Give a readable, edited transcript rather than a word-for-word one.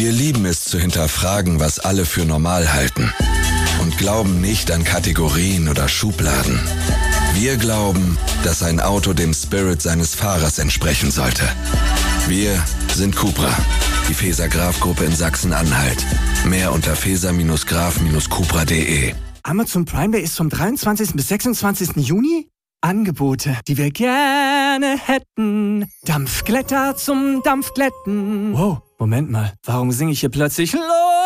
Wir lieben es zu hinterfragen, was alle für normal halten. Und glauben nicht an Kategorien oder Schubladen. Wir glauben, dass ein Auto dem Spirit seines Fahrers entsprechen sollte. Wir sind Cupra, die Faeser-Graf-Gruppe in Sachsen-Anhalt. Mehr unter faeser-graf-cupra.de. Amazon Prime Day ist vom 23. bis 26. Juni? Angebote, die wir gerne hätten. Dampfglätter zum Dampfglätten. Wow, Moment mal, warum singe ich hier plötzlich los?